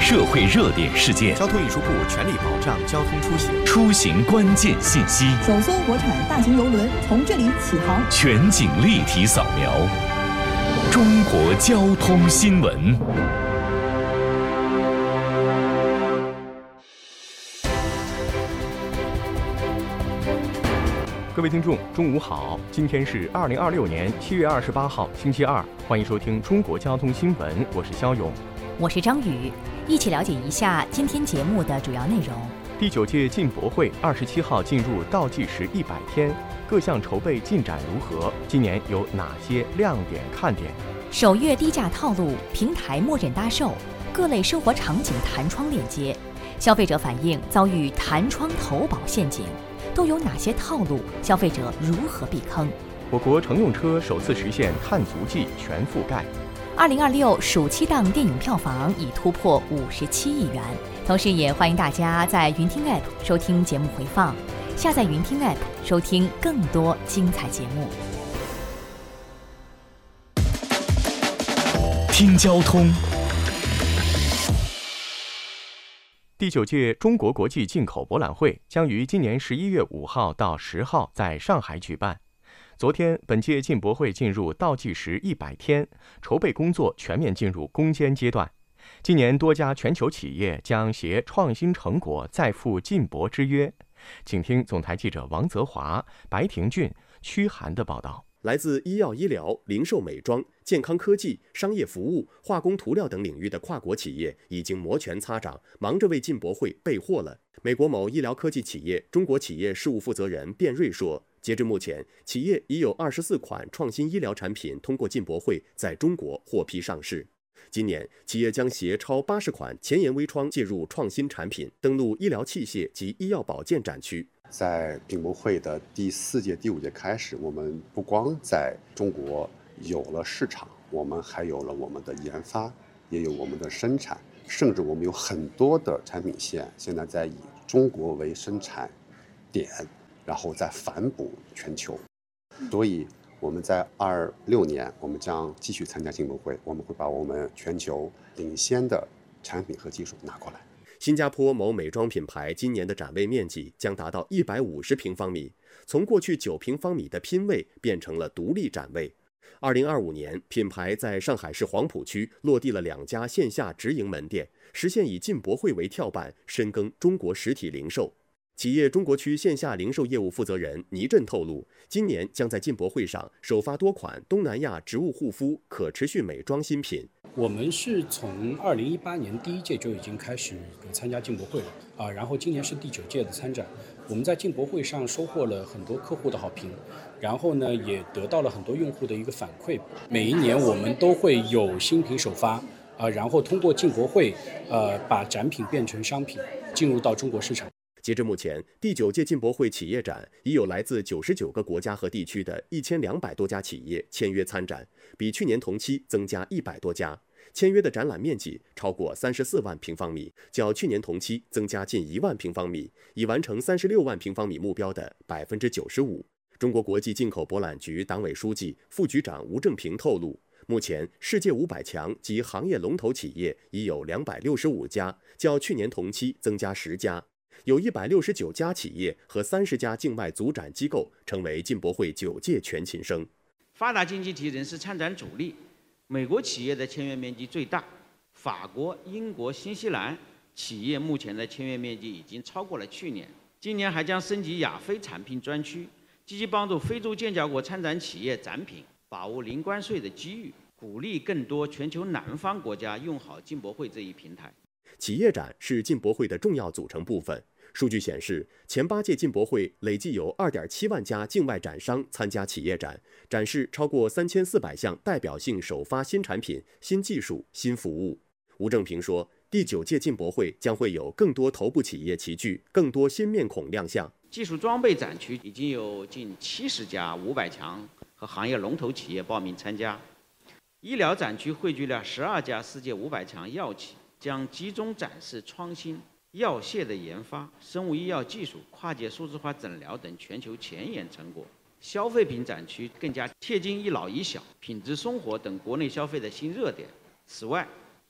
社会热点事件， 交通运输部全力保障交通出行， 出行关键信息， 首艘国产大型邮轮从这里起航， 全景立体扫描，中国交通新闻。 各位听众，中午好！今天是2026年7月28号，星期二，欢迎收听中国交通新闻，我是肖勇， 我是张宇，一起了解一下今天节目的主要内容。 第9届进博会27号进入倒计时100天，各项筹备进展如何？今年有哪些亮点看点？ 首月低价套路，平台默认搭售，各类生活场景弹窗链接，消费者反映遭遇弹窗投保陷阱。都有哪些套路？消费者如何避坑？ 我国乘用车首次实现碳足迹全覆盖。 2026暑期档电影票房已突破57亿元。同时，也欢迎大家在云听 App 收听节目回放，下载云听 App 收听更多精彩节目。 听交通。 第9届中国国际进口博览会将于今年11月5号到10号在上海举办。昨天，本届进博会进入倒计时100天，筹备工作全面进入攻坚阶段。今年多家全球企业将携创新成果再赴进博之约。请听总台记者王泽华、白廷俊、屈涵的报道。 来自医药医疗、零售美妆、健康科技、商业服务、化工涂料等领域的跨国企业已经摩拳擦掌，忙着为进博会备货了。美国某医疗科技企业中国企业事务负责人卞瑞说，截至目前，企业已有24款创新医疗产品通过进博会在中国获批上市。今年，企业将携超80款前沿微创介入创新产品，登陆医疗器械及医药保健展区。 在进博会的第4届、第5届开始，我们不光在中国有了市场，我们还有了我们的研发，也有我们的生产，甚至我们有很多的产品线现在在以中国为生产点，然后再反哺全球。所以我们在26年，我们将继续参加进博会，我们会把我们全球领先的产品和技术拿过来。 新加坡某美妆品牌今年的展位面积将达到150平方米，从过去9平方米的拼位变成了独立展位。2025年，品牌在上海市黄浦区落地了2家线下直营门店，实现以进博会为跳板，深耕中国实体零售。企业中国区线下零售业务负责人倪震透露，今年将在进博会上首发多款东南亚植物护肤、可持续美妆新品。 我们是从2018年第1届就已经开始参加进博会了然后今年是第9届的参展。我们在进博会上收获了很多客户的好评，然后呢也得到了很多用户的一个反馈。每一年我们都会有新品首发然后通过进博会把展品变成商品，进入到中国市场。 截至目前，第9届进博会企业展已有来自99个国家和地区的1200多家企业签约参展，比去年同期增加100多家。签约的展览面积超过34万平方米，较去年同期增加近1万平方米，已完成36万平方米目标的95%。中国国际进口博览局党委书记、副局长吴正平透露，目前世界500强及行业龙头企业已有265家，较去年同期增加10家。有169家企业和30家境外组展机构成为进博会9届全勤生。 发达经济体仍是参展主力，美国企业的签约面积最大，法国、英国、新西兰企业目前的签约面积已经超过了去年。今年还将升级亚非产品专区，积极帮助非洲建交国参展企业展品，把握零关税的机遇，鼓励更多全球南方国家用好进博会这一平台。 企业展是进博会的重要组成部分。数据显示，前8届进博会累计有2.7万家境外展商参加企业展，展示超过3400项代表性首发新产品、新技术、新服务。吴正平说，第9届进博会将会有更多头部企业齐聚，更多新面孔亮相。 技术装备展区已经有近70家500强和行业龙头企业报名参加。医疗展区汇聚了12家世界500强药企，将集中展示创新、药械的研发、生物医药技术、跨界数字化诊疗等全球前沿成果。消费品展区更加贴近一老一小、品质生活等国内消费的新热点。此外，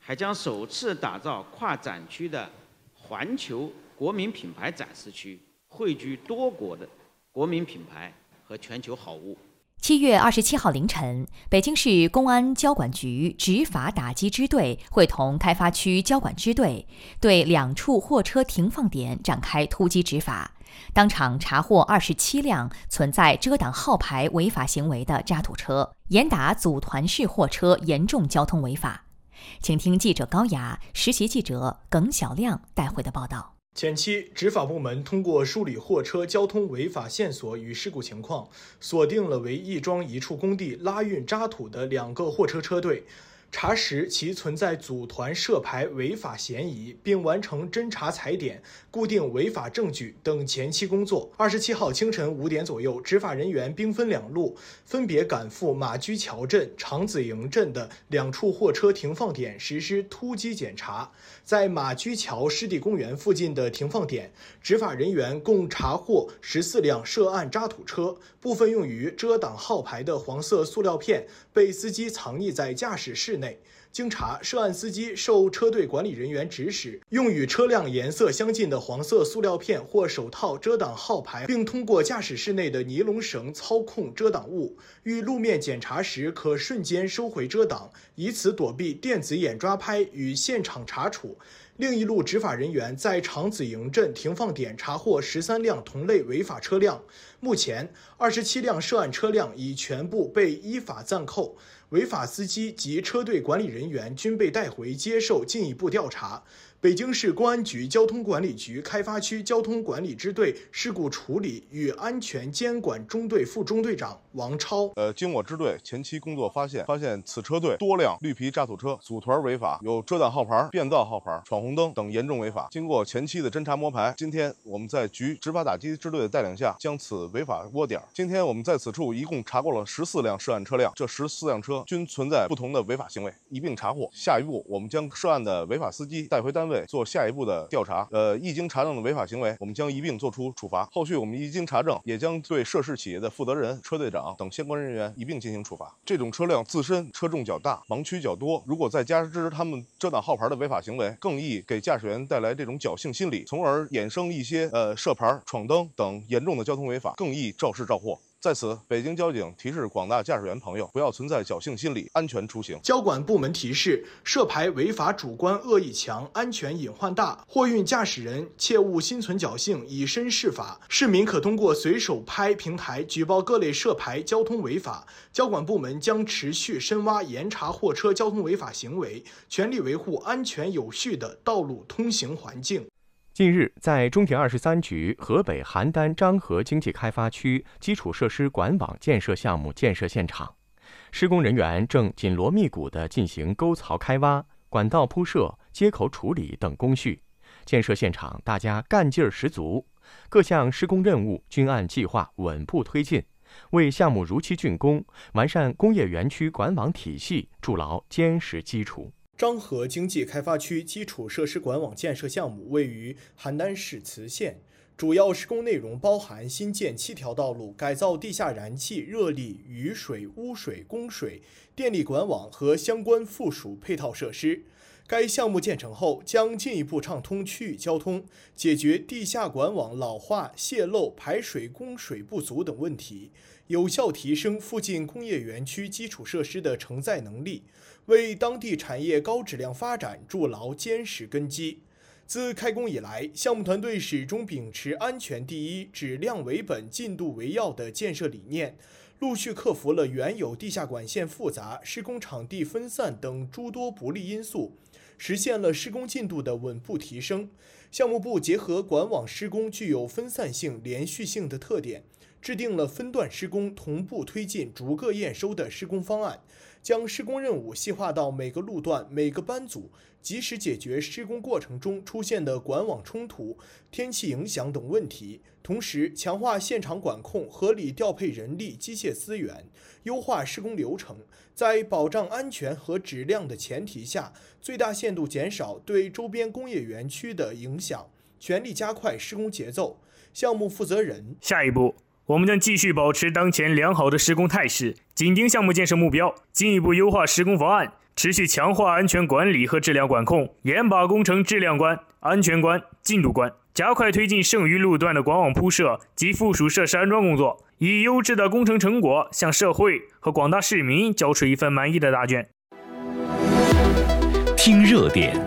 还将首次打造跨展区的环球国民品牌展示区，汇聚多国的国民品牌和全球好物。 7月27号凌晨，北京市公安交管局执法打击支队会同开发区交管支队对2处货车停放点展开突击执法，当场查获27辆存在遮挡号牌违法行为的渣土车，严打组团式货车严重交通违法。请听记者高雅、实习记者耿小亮带回的报道。 前期，执法部门通过梳理货车交通违法线索与事故情况，锁定了为亦庄一处工地拉运渣土的2个货车车队，查实其存在组团设牌违法嫌疑，并完成侦查踩点、固定违法证据等前期工作。27号清晨5点左右，执法人员兵分2路，分别赶赴马驹桥镇、长子营镇的2处货车停放点实施突击检查。在马驹桥湿地公园附近的停放点，执法人员共查获14辆涉案渣土车，部分用于遮挡号牌的黄色塑料片被司机藏匿在驾驶室内。经查，涉案司机受车队管理人员指使，用与车辆颜色相近的黄色塑料片或手套遮挡号牌，并通过驾驶室内的尼龙绳操控遮挡物，遇路面检查时可瞬间收回遮挡，以此躲避电子眼抓拍与现场查处。另一路执法人员在长子营镇停放点查获13辆同类违法车辆，目前27辆涉案车辆已全部被依法暂扣，违法司机及车队管理人员均被带回接受进一步调查。北京市公安局交通管理局开发区交通管理支队事故处理与安全监管中队副中队长王超。 经我支队前期工作发现此车队多辆绿皮渣土车组团违法，有遮挡号牌、变造号牌、闯红灯等严重违法。经过前期的侦查摸排，今天我们在局执法打击支队的带领下，将此违法窝点。今天我们在此处一共查获了14辆涉案车辆，这14辆车均存在不同的违法行为，一并查获。下一步，我们将涉案的违法司机带回单位做下一步的调查。一经查证的违法行为，我们将一并作出处罚。后续我们一经查证，也将对涉事企业的负责人、车队长等相关人员一并进行处罚。这种车辆自身车重较大，盲区较多，如果再加之他们遮挡号牌的违法行为，更易给驾驶员带来这种侥幸心理，从而衍生一些涉牌、闯灯等严重的交通违法，更易肇事肇祸。在此，北京交警提示广大驾驶员朋友，不要存在侥幸心理，安全出行。 交管部门提示：涉牌违法主观恶意强，安全隐患大，货运驾驶人切勿心存侥幸，以身试法。市民可通过随手拍平台举报各类涉牌交通违法。交管部门将持续深挖严查货车交通违法行为，全力维护安全有序的道路通行环境。 近日，在中铁23局河北邯郸漳河经济开发区基础设施管网建设项目建设现场，施工人员正紧锣密鼓地进行沟槽开挖、管道铺设、接口处理等工序。建设现场大家干劲儿十足，各项施工任务均按计划稳步推进，为项目如期竣工、完善工业园区管网体系筑牢坚实基础。 漳河经济开发区基础设施管网建设项目位于邯郸市磁县，主要施工内容包含新建7条道路、改造地下燃气、热力、雨水、污水、供水、电力管网和相关附属配套设施。该项目建成后，将进一步畅通区域交通，解决地下管网老化、泄漏、排水供水不足等问题，有效提升附近工业园区基础设施的承载能力，为当地产业高质量发展筑牢坚实根基。自开工以来，项目团队始终秉持安全第一、质量为本、进度为要的建设理念，陆续克服了原有地下管线复杂、施工场地分散等诸多不利因素，实现了施工进度的稳步提升。项目部结合管网施工具有分散性、连续性的特点，制定了分段施工、同步推进、逐个验收的施工方案，将施工任务细化到每个路段、每个班组，及时解决施工过程中出现的管网冲突、天气影响等问题，同时强化现场管控，合理调配人力、机械资源，优化施工流程，在保障安全和质量的前提下，最大限度减少对周边工业园区的影响，全力加快施工节奏。项目负责人： 下一步，我们将继续保持当前良好的施工态势，紧盯项目建设目标，进一步优化施工方案， 持续强化安全管理和质量管控，严把工程质量关、安全关、进度关，加快推进剩余路段的管网铺设及附属设施安装工作，以优质的工程成果向社会和广大市民交出一份满意的答卷。 听热点。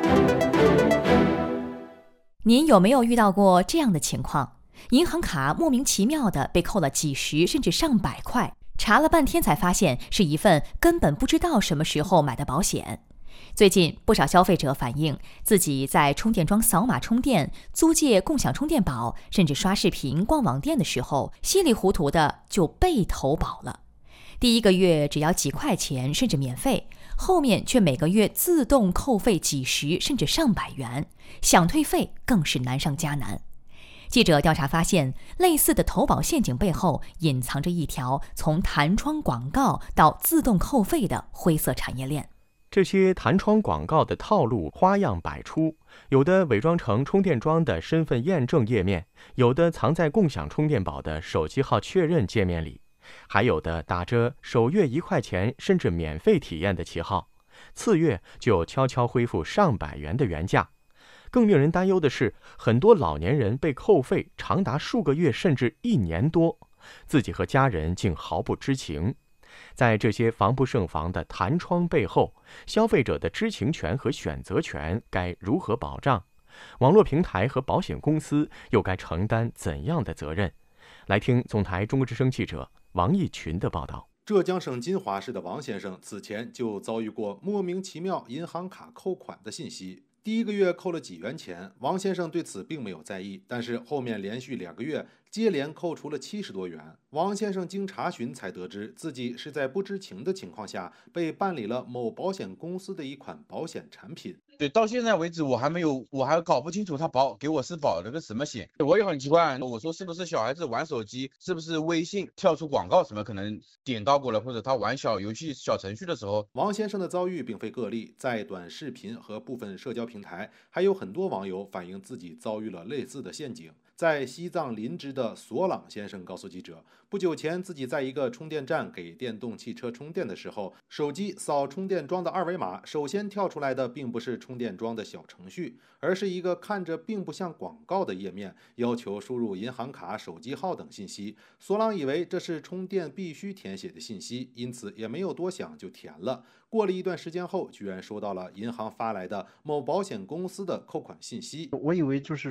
您有没有遇到过这样的情况？银行卡莫名其妙的被扣了几十甚至上百块，查了半天才发现是一份根本不知道什么时候买的保险。最近不少消费者反映，自己在充电桩扫码充电、租借共享充电宝，甚至刷视频、逛网店的时候，稀里糊涂的就被投保了。第一个月只要几块钱甚至免费，后面却每个月自动扣费几十甚至上百元，想退费更是难上加难。记者调查发现，类似的投保陷阱背后隐藏着一条从弹窗广告到自动扣费的灰色产业链。 这些弹窗广告的套路花样百出，有的伪装成充电桩的身份验证页面，有的藏在共享充电宝的手机号确认界面里，还有的打着首月1块钱甚至免费体验的旗号，次月就悄悄恢复上百元的原价。更令人担忧的是，很多老年人被扣费长达数个月甚至1年多，自己和家人竟毫不知情。在这些防不胜防的弹窗背后，消费者的知情权和选择权该如何保障？网络平台和保险公司又该承担怎样的责任？来听总台中国之声记者王义群的报道。 浙江省金华市的王先生此前就遭遇过莫名其妙银行卡扣款的信息。第一个月扣了几元钱，王先生对此并没有在意，但是后面连续2个月接连扣除了70多元。王先生经查询才得知，自己是在不知情的情况下被办理了某保险公司的一款保险产品。 对，到现在为止我还搞不清楚他给我是保了个什么险。我也很奇怪，我说是不是小孩子玩手机，是不是微信跳出广告什么可能点到过了，或者他玩小游戏小程序的时候。 王先生的遭遇并非个例，在短视频和部分社交平台，还有很多网友反映自己遭遇了类似的陷阱。在西藏林芝的索朗先生告诉记者，不久前自己在一个充电站给电动汽车充电的时候，手机扫充电桩的2维码，首先跳出来的并不是充电桩的小程序，而是一个看着并不像广告的页面，要求输入银行卡、手机号等信息。索朗以为这是充电必须填写的信息，因此也没有多想就填了。过了一段时间后，居然收到了银行发来的某保险公司的扣款信息。 我以为就是